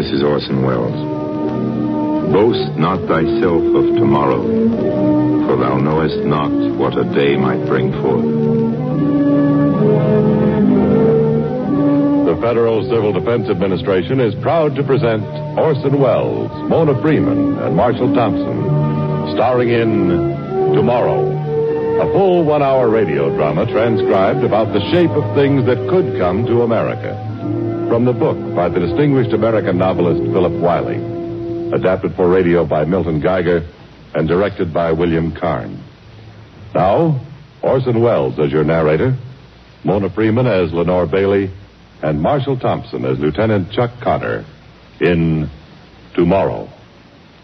is Orson Welles. Boast not thyself of tomorrow, for thou knowest not what a day might bring forth. The Federal Civil Defense Administration is proud to present Orson Welles, Mona Freeman, and Marshall Thompson, starring in Tomorrow, a full one-hour radio drama transcribed about the shape of things that could come to America. From the book by the distinguished American novelist Philip Wiley, adapted for radio by Milton Geiger, and directed by William Karn. Now, Orson Welles as your narrator, Mona Freeman as Lenore Bailey, and Marshall Thompson as Lieutenant Chuck Connor in Tomorrow.